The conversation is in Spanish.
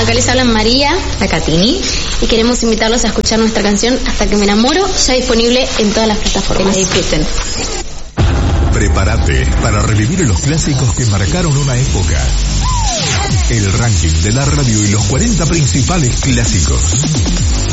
acá les hablan María, la Catini, y queremos invitarlos a escuchar nuestra canción Hasta que me enamoro, ya disponible en todas las plataformas. Disfruten. Prepárate para revivir los clásicos que marcaron una época. El ranking de la radio y los 40 principales clásicos.